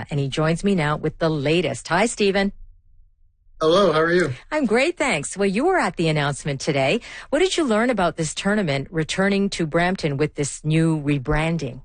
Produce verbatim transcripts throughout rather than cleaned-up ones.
and he joins me now with the latest. Hi, Stephen. Hello, how are you? I'm great, thanks. Well, you were at the announcement today. What did you learn about this tournament returning to Brampton with this new rebranding?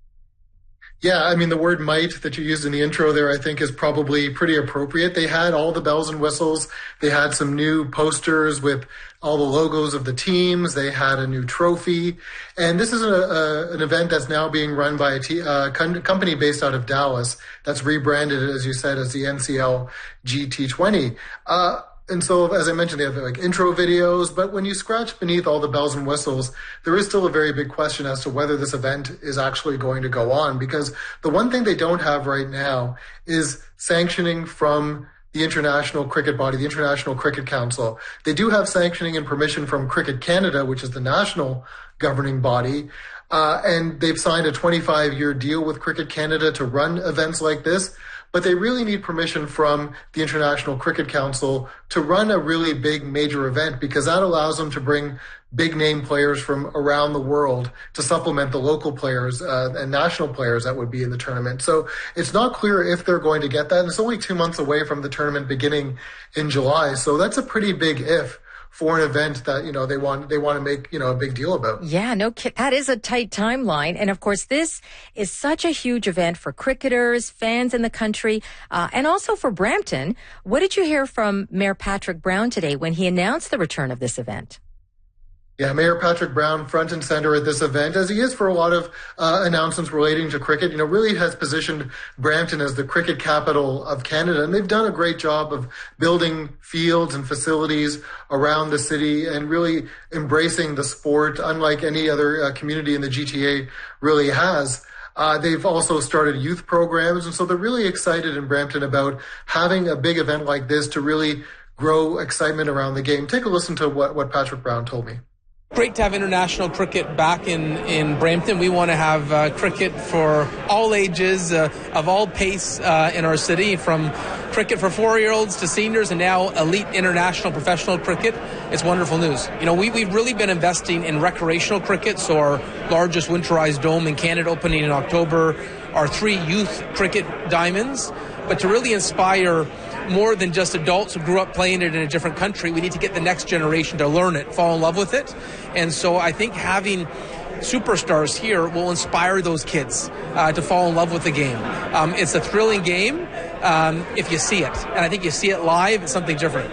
Yeah, I mean, the word might that you used in the intro there, I think is probably pretty appropriate. They had all the bells and whistles. They had some new posters with all the logos of the teams. They had a new trophy. And this is a, a, an event that's now being run by a t- uh, com- company based out of Dallas that's rebranded, as you said, as the N C L G T twenty. Uh, And so, as I mentioned, they have like intro videos, but when you scratch beneath all the bells and whistles, there is still a very big question as to whether this event is actually going to go on, because the one thing they don't have right now is sanctioning from the international cricket body, the International Cricket Council. They do have sanctioning and permission from Cricket Canada, which is the national governing body, uh, and they've signed a twenty-five year deal with Cricket Canada to run events like this. But they really need permission from the International Cricket Council to run a really big major event, because that allows them to bring big name players from around the world to supplement the local players uh, and national players that would be in the tournament. So it's not clear if they're going to get that. And it's only two months away from the tournament beginning in July. So that's a pretty big if for an event that, you know, they want, they want to make, you know, a big deal about. Yeah, no kid. That is a tight timeline. And of course, this is such a huge event for cricketers, fans in the country, uh, and also for Brampton. What did you hear from Mayor Patrick Brown today when he announced the return of this event? Yeah, Mayor Patrick Brown, front and center at this event, as he is for a lot of uh, announcements relating to cricket, you know, really has positioned Brampton as the cricket capital of Canada. And they've done a great job of building fields and facilities around the city and really embracing the sport, unlike any other uh, community in the G T A really has. Uh, they've also started youth programs. And so they're really excited in Brampton about having a big event like this to really grow excitement around the game. Take a listen to what, what Patrick Brown told me. Great to have international cricket back in, in Brampton. We want to have uh, cricket for all ages, uh, of all pace uh, in our city, from cricket for four-year-olds to seniors and now elite international professional cricket. It's wonderful news. You know, we, we've really been investing in recreational cricket, so our largest winterized dome in Canada opening in October, our three youth cricket diamonds, but to really inspire more than just adults who grew up playing it in a different country. We need to get the next generation to learn it, fall in love with it. And so I think having superstars here will inspire those kids uh, to fall in love with the game. Um, it's a thrilling game um, if you see it. And I think you see it live, it's something different.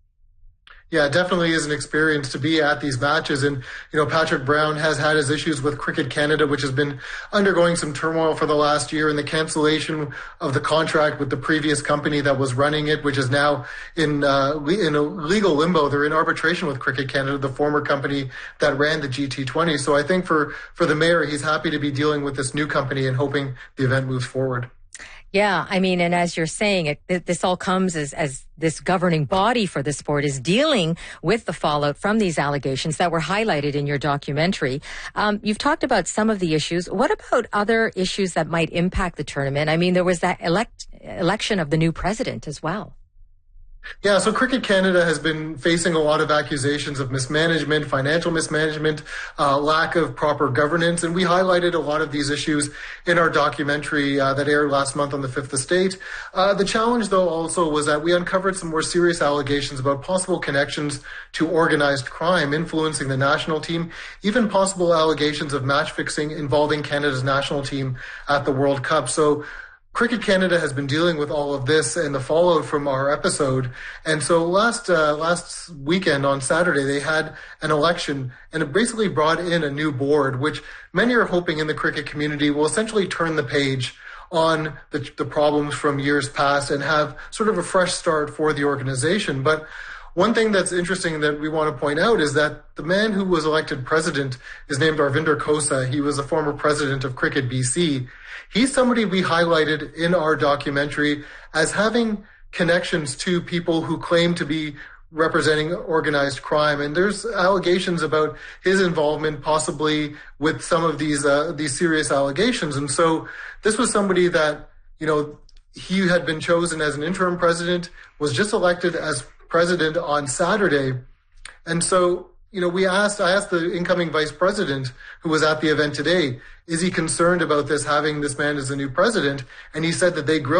Yeah, it definitely is an experience to be at these matches. And, you know, Patrick Brown has had his issues with Cricket Canada, which has been undergoing some turmoil for the last year, and the cancellation of the contract with the previous company that was running it, which is now in uh, in a legal limbo. They're in arbitration with Cricket Canada, the former company that ran the G T twenty. So I think for, for the mayor, he's happy to be dealing with this new company and hoping the event moves forward. Yeah, I mean, and as you're saying, it, this all comes as, as this governing body for the sport is dealing with the fallout from these allegations that were highlighted in your documentary. Um, you've talked about some of the issues. What about other issues that might impact the tournament? I mean, there was that elect, election of the new president as well. Yeah, so Cricket Canada has been facing a lot of accusations of mismanagement, financial mismanagement, uh, lack of proper governance, and we highlighted a lot of these issues in our documentary uh, that aired last month on the Fifth Estate. Uh, the challenge, though, also was that we uncovered some more serious allegations about possible connections to organized crime influencing the national team, even possible allegations of match fixing involving Canada's national team at the World Cup. So Cricket Canada has been dealing with all of this and the fallout from our episode. And so last uh, last weekend on Saturday, they had an election, and it basically brought in a new board, which many are hoping in the cricket community will essentially turn the page on the, the problems from years past and have sort of a fresh start for the organization. But one thing that's interesting that we want to point out is that the man who was elected president is named Arvinder Khosa. He was a former president of Cricket B C. He's somebody we highlighted in our documentary as having connections to people who claim to be representing organized crime. And there's allegations about his involvement possibly with some of these uh, these serious allegations. And so this was somebody that, you know, he had been chosen as an interim president, was just elected as president on Saturday. And so, you know, we asked, I asked the incoming vice president who was at the event today, is he concerned about this, having this man as the new president? And he said that they grilled